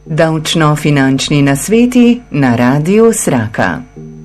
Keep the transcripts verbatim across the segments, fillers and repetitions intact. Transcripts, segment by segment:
Davčno-finančni nasveti na Radiu Sraka.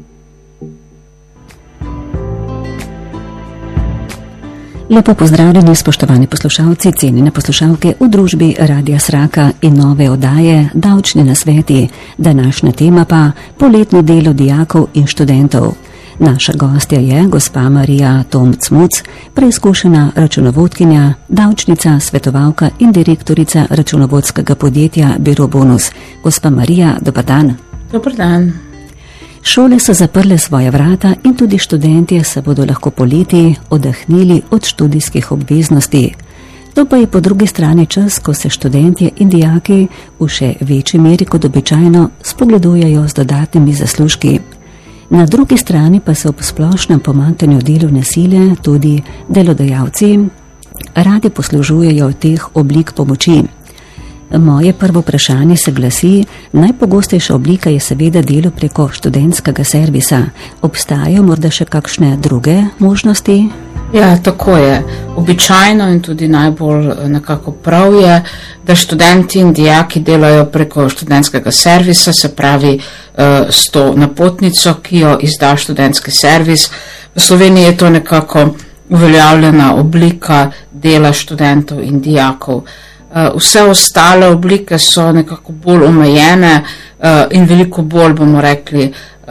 Lepo pozdravljeni, spoštovani poslušalci, cenjene poslušalke v družbi Radia Sraka in nove oddaje Davčni nasveti. Današnja tema pa poletno delo dijakov in študentov. Naša gostja je gospa Marija Tomc-Muc, preizkušena računovodkinja, davčnica, svetovalka in direktorica računovodskega podjetja Biro Bonus. Gospa Marija, dober dan. Dober dan. Šole so zaprle svoja vrata in tudi študentje se bodo lahko poleti oddahnili od študijskih obveznosti. To pa je po drugi strani čas, ko se študentje in dijaki v še večji meri kot običajno spogledujejo z dodatnimi zaslužki. Na drugi strani pa se ob splošnem pomanjkanju delovne sile tudi delodajalci radi poslužujejo teh oblik pomoči. Moje prvo vprašanje se glasi, najpogostejša oblika je seveda delo preko študentskega servisa. Obstajajo morda še kakšne druge možnosti? Ja, tako je. Običajno in tudi najbolj nekako prav je, da študenti in dijaki delajo preko študentskega servisa, se pravi s to napotnico, ki jo izda študentski servis. V Sloveniji je to nekako uveljavljena oblika dela študentov in dijakov. Vse ostale oblike so nekako bolj omejene in veliko bolj, bomo rekli,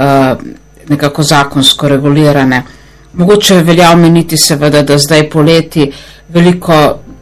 nekako zakonsko regulirane. Mogoče velja omeniti seveda, da zdaj poleti veliko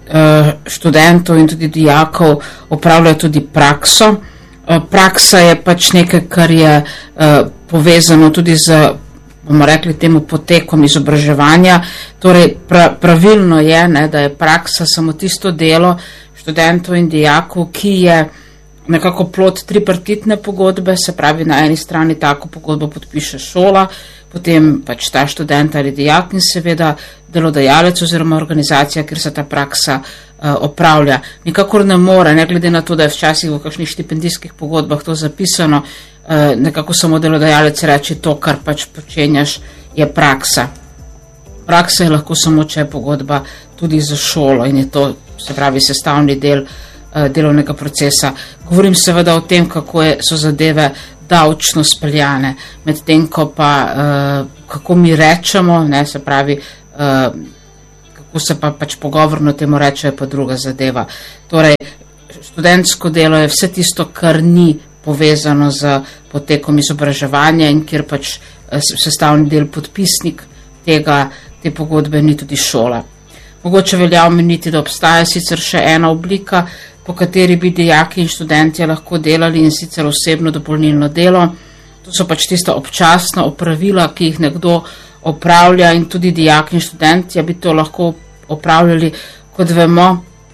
študentov in tudi dijakov opravljajo tudi prakso. Praksa je pač nekaj, kar je povezano tudi z, bomo rekli, temu potekom izobraževanja. Torej, pra, pravilno je, ne, da je praksa samo tisto delo študentov in dijakov, ki je nekako plod tripartitne pogodbe, se pravi na eni strani tako pogodbo podpiše šola, potem pač ta študent ali dijak in seveda delodajalec oziroma organizacija, kjer se ta praksa uh, opravlja. Nikakor ne more, ne glede na to, da je včasih v kakšnih štipendijskih pogodbah to zapisano, uh, nekako samo delodajalec reče, to, kar pač počenjaš, je praksa. Praksa je lahko samo, če je pogodba tudi za šolo in je to, se pravi, sestavni del uh, delovnega procesa. Govorim seveda o tem, kako je, so zadeve davčno speljane, medtem ko pa uh, kako mi rečemo, ne, se pravi, uh, kako se pa pač pogovorno temu reče, je pa druga zadeva. Torej, študentsko delo je vse tisto, kar ni povezano z potekom izobraževanja in kjer pač uh, sestavni del podpisnik tega, te pogodbe ni tudi šola. Mogoče velja omeniti, da obstaja sicer še ena oblika, po kateri bi dijaki in študentje lahko delali, in sicer osebno dopolnilno delo. To so pač tista občasna opravila, ki jih nekdo opravlja, in tudi dijaki in študentje bi to lahko opravljali. Kot vemo,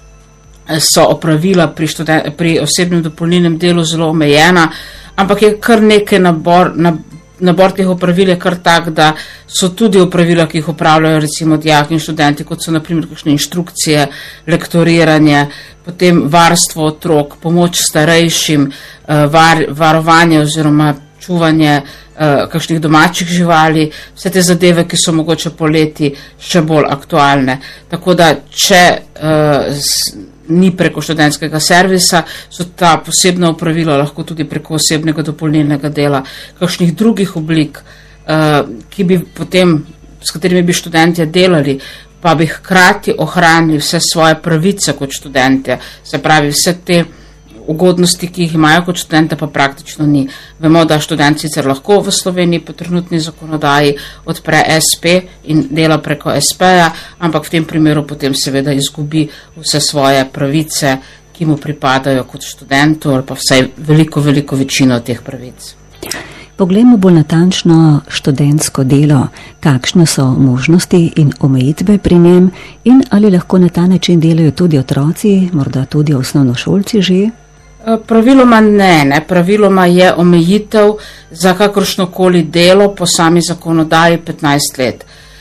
so opravila pri, študen- pri osebnem dopolnilnem delu zelo omejena, ampak je kar nekaj nabor, nabor Nabor teh opravil je kar tak, da so tudi opravila, ki jih opravljajo recimo dijaki in študenti, kot so naprimer kakšne inštrukcije, lektoriranje, potem varstvo otrok, pomoč starejšim, var, varovanje oziroma čuvanje kakšnih domačih živali, vse te zadeve, ki so mogoče poleti še bolj aktualne. Tako da, če uh, ni preko študentskega servisa, so ta posebna opravila lahko tudi preko osebnega dopolnilnega dela, kakšnih drugih oblik, uh, ki bi potem, s katerimi bi študentje delali, pa bi hkrati ohranili vse svoje pravice kot študentje, se pravi vse te ugodnosti, ki jih imajo kot študente, pa praktično ni. Vemo, da študent sicer lahko v Sloveniji po trenutni zakonodaji odpre es pe in dela preko es peja, ampak v tem primeru potem seveda izgubi vse svoje pravice, ki mu pripadajo kot študentu, ali pa vsaj veliko, veliko večino teh pravic. Poglejmo bolj natančno študentsko delo, kakšne so možnosti in omejitve pri njem in ali lahko na ta način delajo tudi otroci, morda tudi osnovnošolci že? Praviloma ne, ne, praviloma je omejitev za kakršnokoli delo po sami zakonodaji petnajst let.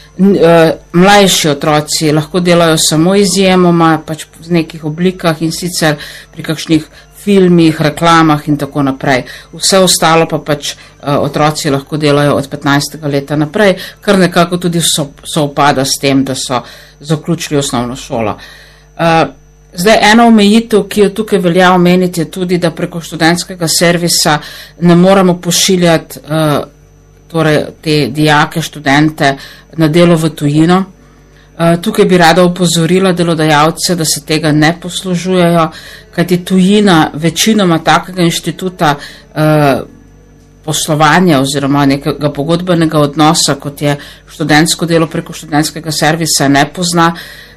Mlajši otroci lahko delajo samo izjemoma, pač v nekih oblikah in sicer pri kakšnih filmih, reklamah in tako naprej. Vse ostalo pa pač uh, otroci lahko delajo od petnajstega leta naprej, kar nekako tudi so, so upada s tem, da so zaključili osnovno šolo. Uh, Zdaj, ena omejitev, ki jo tukaj velja omeniti, je tudi, da preko študentskega servisa ne moramo pošiljati uh, torej te dijake, študente na delo v tujino. Uh, tukaj bi rada opozorila delodajalce, da se tega ne poslužujejo, kajti tujina večinoma takega inštituta uh, poslovanja oziroma nekega pogodbenega odnosa, kot je študentsko delo preko študentskega servisa, ne pozna.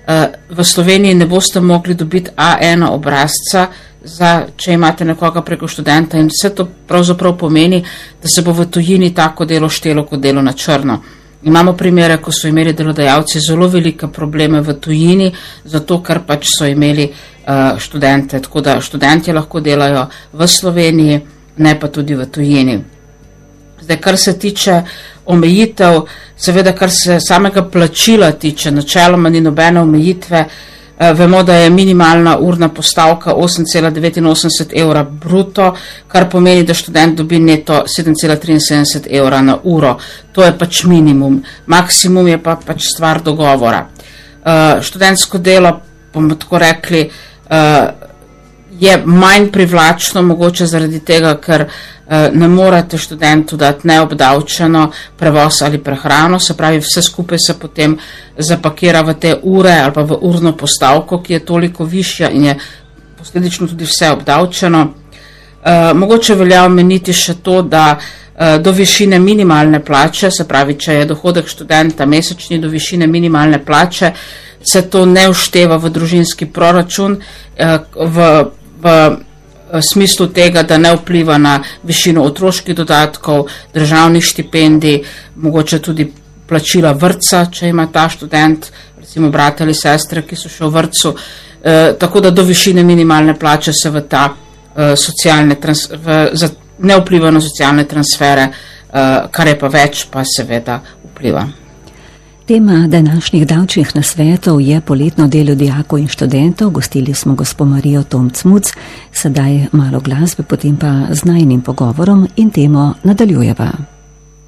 V Sloveniji ne boste mogli dobiti A ena obrazca, za, če imate nekoga preko študenta, in vse to pravzaprav pomeni, da se bo v tujini tako delo štelo kot delo na črno. Imamo primere, ko so imeli delodajalci zelo velike probleme v tujini, zato ker pač so imeli uh, študente, tako da študenti lahko delajo v Sloveniji, ne pa tudi v tujini. Zdaj, kar se tiče omejitev, seveda, kar se samega plačila tiče, načeloma ni nobene omejitve. E, vemo, da je minimalna urna postavka osem cela devetinosemdeset evra bruto, kar pomeni, da študent dobi neto sedem cela triinsedemdeset evra na uro. To je pač minimum. Maksimum je pa pač stvar dogovora. E, študentsko delo, bomo tako rekli, e, je manj privlačno, mogoče zaradi tega, ker eh, ne morete študentu dati neobdavčeno prevoz ali prehrano, se pravi, vse skupaj se potem zapakira v te ure ali pa v urno postavko, ki je toliko višja in je posledično tudi vse obdavčeno. Eh, mogoče velja omeniti še to, da eh, do višine minimalne plače, se pravi, če je dohodek študenta mesečni do višine minimalne plače, se to ne všteva v družinski proračun, eh, v v smislu tega, da ne vpliva na višino otroških dodatkov, državnih štipendij, mogoče tudi plačila vrtca, če ima ta študent, recimo brata ali sestre, ki so še v vrtcu, e, tako da do višine minimalne plače se v ta e, socialne trans, v, za, ne vpliva na socialne transfere, e, kar je pa več, pa seveda vpliva. Tema današnjih davčnih nasvetov je poletno delo dijakov in študentov. Gostili smo gospo Marijo Tomc-Muc, sedaj malo glasbe, potem pa z najnim pogovorom in temo nadaljujeva.